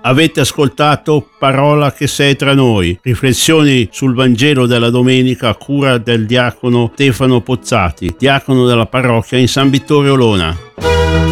Avete ascoltato Parola che sei tra noi, riflessioni sul Vangelo della domenica a cura del diacono Stefano Pozzati, diacono della parrocchia in San Vittorio Olona.